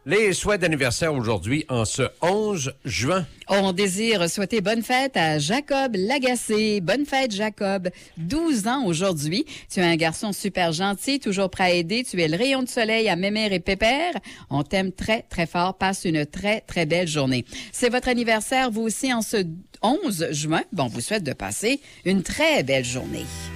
Les souhaits d'anniversaire aujourd'hui en ce 11 juin. On désire souhaiter bonne fête à Jacob Lagacé. Bonne fête, Jacob. 12 ans aujourd'hui. Tu es un garçon super gentil, toujours prêt à aider. Tu es le rayon de soleil à Mémère et Pépère. On t'aime très, très fort. Passe une très, très belle journée. C'est votre anniversaire, vous aussi, en ce 11 juin. Bon, on vous souhaite de passer une très belle journée.